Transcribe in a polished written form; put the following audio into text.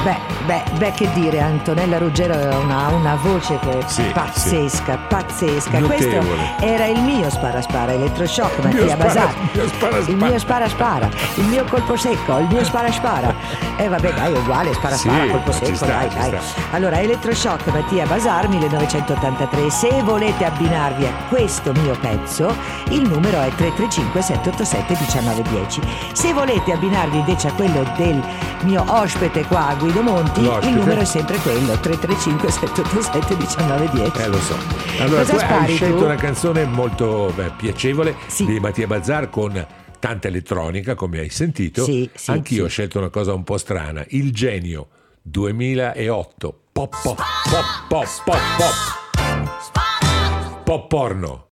Beh, che dire, Antonella Ruggero ha una voce che è pazzesca. Notevole. Questo era il mio spara elettroshock, Mattia Bazar. Il mio spara, il mio colpo secco, il mio spara. Vabbè, dai, è uguale, spara, colpo secco, dai. Allora, elettroshock, Mattia Bazar, 1983. Se volete abbinarvi a questo mio pezzo, il numero è 335 787 1910. Se volete abbinarvi invece a quello del mio ospite qua, Guido Monti, il numero è sempre quello, 335 787 1910. Lo so. Allora, cosa spari hai scelto tu? una canzone molto piacevole Sì. di Mattia Bazar con tanta elettronica, come hai sentito. Sì, Anch'io sì. ho scelto una cosa un po' strana, Il Genio 2008, pop porno.